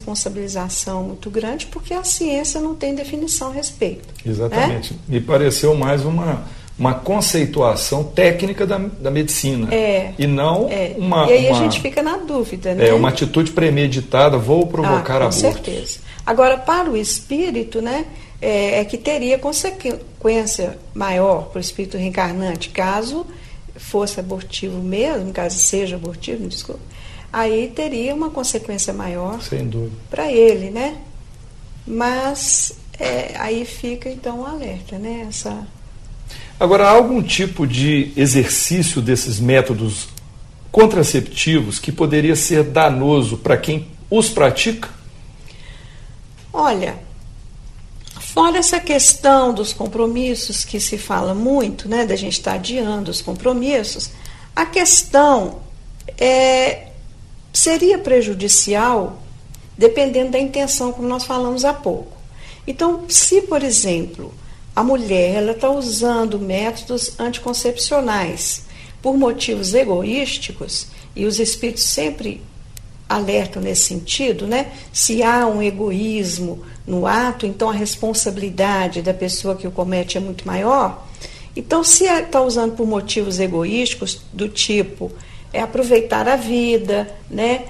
responsabilização muito grande, porque a ciência não tem definição a respeito. Exatamente. Me pareceu mais uma conceituação técnica da medicina. E não uma... E aí a gente fica na dúvida, né? Uma atitude premeditada, vou provocar aborto. Com certeza. Agora, para o espírito, né, que teria consequência maior para o espírito reencarnante, caso fosse abortivo mesmo, caso seja abortivo, desculpa, aí teria uma consequência maior para ele, né? Mas aí fica então um alerta, né? Agora, há algum tipo de exercício desses métodos contraceptivos que poderia ser danoso para quem os pratica? Olha, fora essa questão dos compromissos que se fala muito, né, da gente estar adiando os compromissos, a questão seria prejudicial dependendo da intenção, como nós falamos há pouco. Então, se, por exemplo, a mulher está usando métodos anticoncepcionais por motivos egoísticos, e os espíritos sempre alertam nesse sentido, né? Se há um egoísmo no ato, então a responsabilidade da pessoa que o comete é muito maior. Então, se está usando por motivos egoísticos, do tipo aproveitar a vida, né?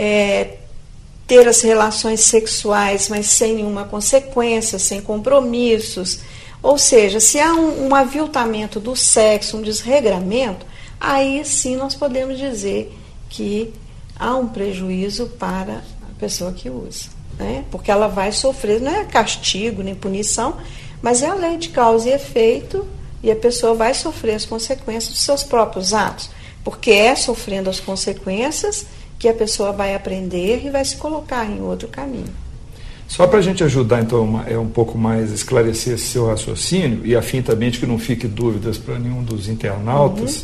Ter as relações sexuais, mas sem nenhuma consequência, sem compromissos, ou seja, se há um aviltamento do sexo, um desregramento, aí sim nós podemos dizer que há um prejuízo para a pessoa que usa, né? Porque ela vai sofrer, não é castigo nem punição, mas é a lei de causa e efeito, e a pessoa vai sofrer as consequências dos seus próprios atos, porque é sofrendo as consequências que a pessoa vai aprender e vai se colocar em outro caminho. Só para a gente ajudar, então, um pouco mais esclarecer esse seu raciocínio, e a fim também de que não fique dúvidas para nenhum dos internautas,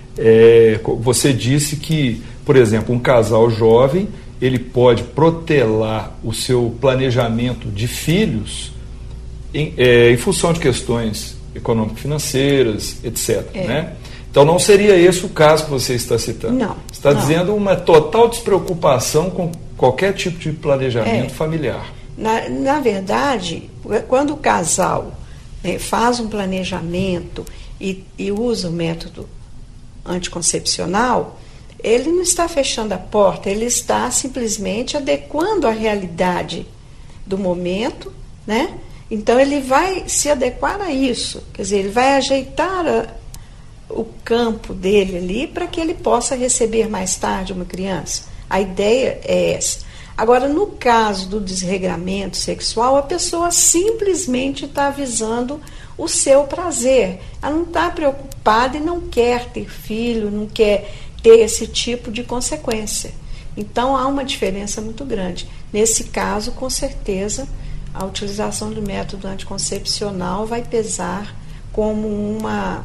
você disse que, por exemplo, um casal jovem, ele pode protelar o seu planejamento de filhos em função de questões econômico-financeiras, etc. Né? Então não seria esse o caso que você está citando. Não. Está dizendo uma total despreocupação com qualquer tipo de planejamento familiar. Na verdade, quando o casal faz um planejamento e usa o método anticoncepcional, ele não está fechando a porta, ele está simplesmente adequando a realidade do momento, né? Então ele vai se adequar a isso, quer dizer, ele vai ajeitar o campo dele ali para que ele possa receber mais tarde uma criança. A ideia é essa. Agora, no caso do desregramento sexual, a pessoa simplesmente está visando o seu prazer. Ela não está preocupada e não quer ter filho, não quer ter esse tipo de consequência. Então, há uma diferença muito grande. Nesse caso, com certeza, a utilização do método anticoncepcional vai pesar como uma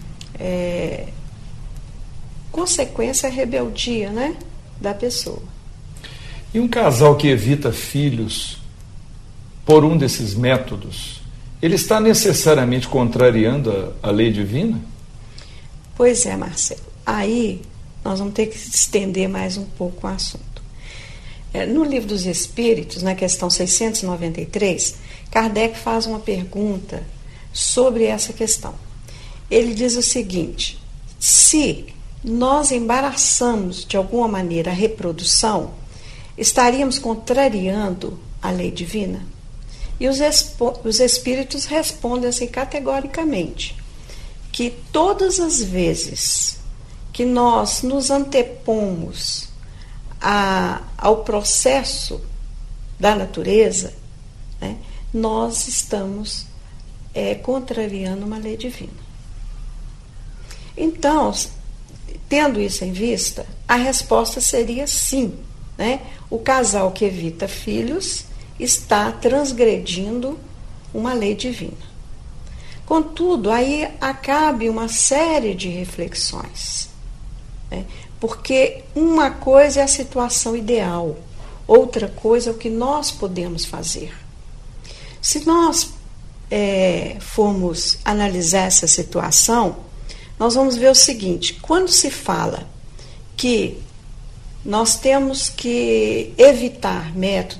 consequência à rebeldia, né, da pessoa. E um casal que evita filhos por um desses métodos, ele está necessariamente contrariando a lei divina? Pois é, Marcelo. Aí nós vamos ter que estender mais um pouco o assunto. No Livro dos Espíritos, na questão 693, Kardec faz uma pergunta sobre essa questão. Ele diz o seguinte: se nós embaraçamos de alguma maneira a reprodução, estaríamos contrariando a lei divina? E os espíritos respondem assim categoricamente, que todas as vezes que nós nos antepomos ao processo da natureza, né, nós estamos contrariando uma lei divina. Então, tendo isso em vista, a resposta seria sim, né? O casal que evita filhos está transgredindo uma lei divina. Contudo, aí cabe uma série de reflexões, né? Porque uma coisa é a situação ideal, outra coisa é o que nós podemos fazer. Se nós formos analisar essa situação, nós vamos ver o seguinte: quando se fala que nós temos que evitar métodos